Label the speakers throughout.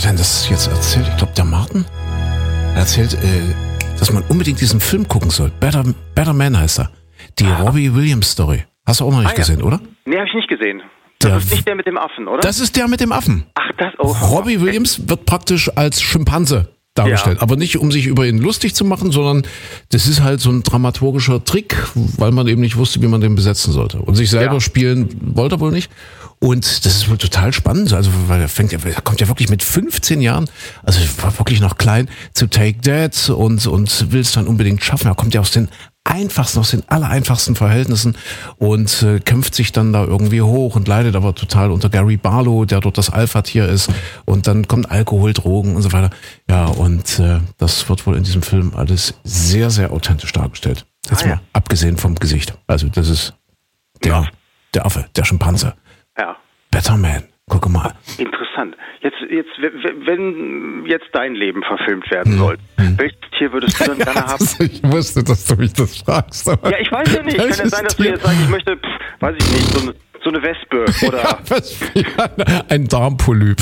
Speaker 1: hat denn das jetzt erzählt? Ich glaube, der Martin erzählt, dass man unbedingt diesen Film gucken soll. Better Man heißt er. Die Robbie Williams Story. Hast du auch noch nicht gesehen, oder?
Speaker 2: Nee, habe ich nicht gesehen. Das ist nicht der mit dem Affen, oder?
Speaker 1: Das ist der mit dem Affen.
Speaker 2: Ach, das auch.
Speaker 1: Robbie Williams wird praktisch als Schimpanse dargestellt. Aber nicht, um sich über ihn lustig zu machen, sondern das ist halt so ein dramaturgischer Trick, weil man eben nicht wusste, wie man den besetzen sollte. Und sich selber spielen wollte er wohl nicht. Und das ist wohl total spannend. Also, weil er kommt ja wirklich mit 15 Jahren, also war wirklich noch klein, zu Take That und will es dann unbedingt schaffen. Er kommt ja aus den allereinfachsten Verhältnissen und kämpft sich dann da irgendwie hoch und leidet aber total unter Gary Barlow, der dort das Alpha-Tier ist, und dann kommt Alkohol, Drogen und so weiter. Ja, und das wird wohl in diesem Film alles sehr, sehr authentisch dargestellt. Jetzt mal abgesehen vom Gesicht. Also das ist der Affe, der Schimpanse.
Speaker 2: Ja.
Speaker 1: Better Man. Guck mal.
Speaker 2: Interessant. Jetzt, wenn jetzt dein Leben verfilmt werden soll, welches Tier würdest du dann gerne haben?
Speaker 1: Ich wusste, dass du mich das fragst.
Speaker 2: Ja, ich weiß ja nicht. Kann ja sein, dass du jetzt sagst, ich möchte, weiß ich nicht, so eine Wespe oder...
Speaker 1: Ein Darmpolyp.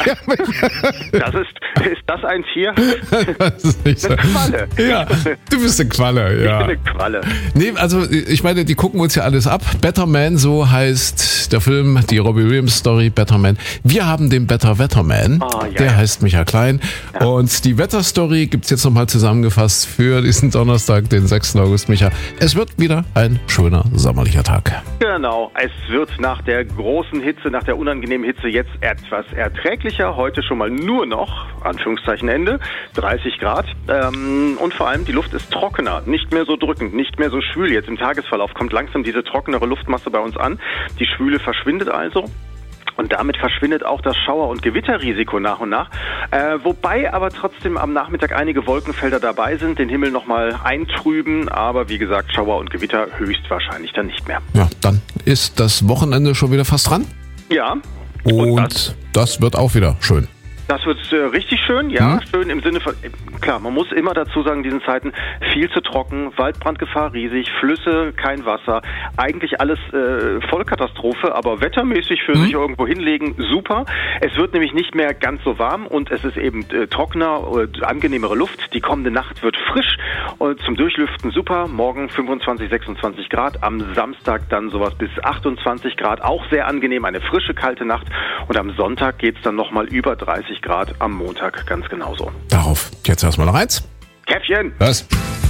Speaker 2: Ist das ein Tier?
Speaker 1: Das ist nicht so.
Speaker 2: Eine Qualle.
Speaker 1: Ja, du bist eine Qualle, ja.
Speaker 2: Ich bin eine Qualle.
Speaker 1: Nee, also ich meine, die gucken uns ja alles ab. Better Man, so heißt der Film, die Robbie Williams Story, Better Man. Wir haben den Better Wetterman, der heißt Michael Klein. Ja. Und die Wetterstory gibt's jetzt nochmal zusammengefasst für diesen Donnerstag, den 6. August, Micha. Es wird wieder ein schöner sommerlicher Tag.
Speaker 2: Genau, es wird nach der großen Hitze, nach der unangenehmen Hitze jetzt etwas erträglicher. Heute schon mal nur noch, Anführungszeichen Ende, 30 Grad. Und vor allem die Luft ist trockener, nicht mehr so drückend, nicht mehr so schwül. Jetzt im Tagesverlauf kommt langsam diese trockenere Luftmasse bei uns an. Die Schwüle verschwindet also. Und damit verschwindet auch das Schauer- und Gewitterrisiko nach und nach. Wobei aber trotzdem am Nachmittag einige Wolkenfelder dabei sind, den Himmel nochmal eintrüben. Aber wie gesagt, Schauer und Gewitter höchstwahrscheinlich dann nicht mehr.
Speaker 1: Ja, dann ist das Wochenende schon wieder fast dran.
Speaker 2: Ja.
Speaker 1: Und das wird auch wieder schön.
Speaker 2: Das wird richtig schön, ja. Schön im Sinne von, klar, man muss immer dazu sagen, in diesen Zeiten viel zu trocken, Waldbrandgefahr riesig, Flüsse, kein Wasser, eigentlich alles Vollkatastrophe, aber wettermäßig für sich irgendwo hinlegen, super. Es wird nämlich nicht mehr ganz so warm und es ist eben trockener, angenehmere Luft. Die kommende Nacht wird frisch und zum Durchlüften super. Morgen 25, 26 Grad, am Samstag dann sowas bis 28 Grad, auch sehr angenehm, eine frische, kalte Nacht. Und am Sonntag geht's dann nochmal über 30 Grad, am Montag ganz genauso.
Speaker 1: Darauf jetzt erstmal noch eins.
Speaker 2: Käffchen!
Speaker 1: Was?